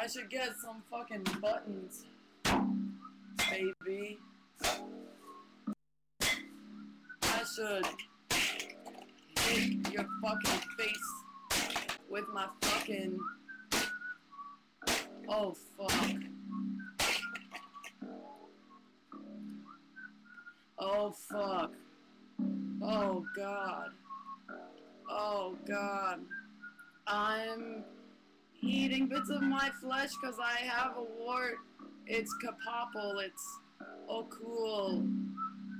I should get some fucking buttons, baby. I should hit your fucking face with my fucking... Oh, fuck. Oh, fuck. Oh, God. Oh, God. I'm eating bits of my flesh because I have a wart. It's kapopple. It's... Oh, cool.